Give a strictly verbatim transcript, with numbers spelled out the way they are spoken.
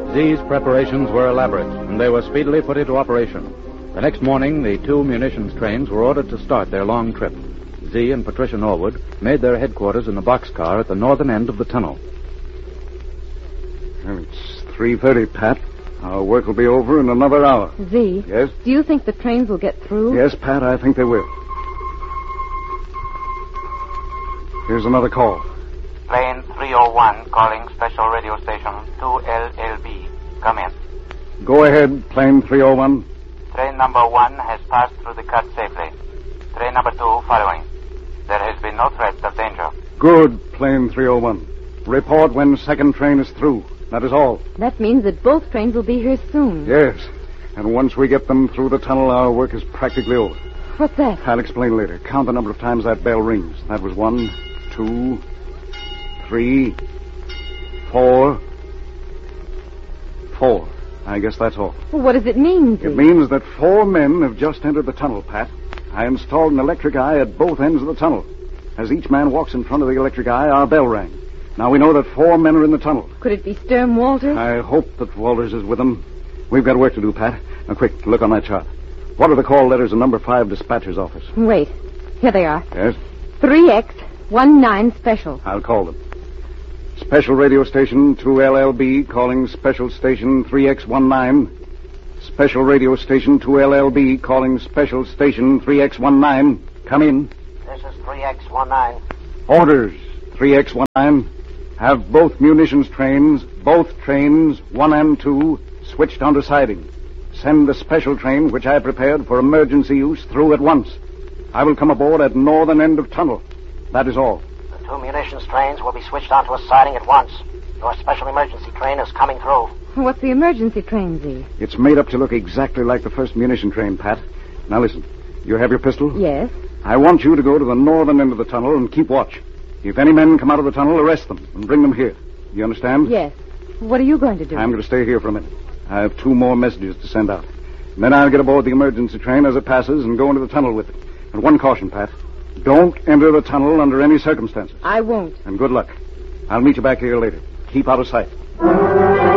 These preparations were elaborate, and they were speedily put into operation. The next morning, the two munitions trains were ordered to start their long trip. Z and Patricia Norwood made their headquarters in the boxcar at the northern end of the tunnel. Well, it's three thirty, Pat. Our work will be over in another hour. Z? Yes? Do you think the trains will get through? Yes, Pat, I think they will. Here's another call. Plane three oh one calling special radio station two L L B. Come in. Go ahead, plane three oh one. Train number one has passed through the cut safely. Train number two following. There has been no threat of danger. Good, plane three oh one. Report when second train is through. That is all. That means that both trains will be here soon. Yes. And once we get them through the tunnel, our work is practically over. What's that? I'll explain later. Count the number of times that bell rings. That was one, two, three, four, four. I guess that's all. Well, what does it mean, Z? It means that four men have just entered the tunnel, Pat. I installed an electric eye at both ends of the tunnel. As each man walks in front of the electric eye, our bell rang. Now we know that four men are in the tunnel. Could it be Sturm Walters? I hope that Walters is with them. We've got work to do, Pat. Now, quick, look on that chart. What are the call letters in number five dispatcher's office? Wait. Here they are. Yes? three X nineteen Special. I'll call them. Special radio station two L L B calling special station three X nineteen. Special radio station two L L B calling special station three X nineteen. Come in. This is three X nineteen. Orders. three X nineteen. Have both munitions trains, both trains, one and two, switched onto siding. Send the special train, which I prepared for emergency use, through at once. I will come aboard at northern end of tunnel. That is all. The two munitions trains will be switched onto a siding at once. Your special emergency train is coming through. What's the emergency train, Z? It's made up to look exactly like the first munition train, Pat. Now listen. You have your pistol? Yes. I want you to go to the northern end of the tunnel and keep watch. If any men come out of the tunnel, arrest them and bring them here. You understand? Yes. What are you going to do? I'm going to stay here for a minute. I have two more messages to send out. And then I'll get aboard the emergency train as it passes and go into the tunnel with it. And one caution, Pat. Don't enter the tunnel under any circumstances. I won't. And good luck. I'll meet you back here later. Keep out of sight.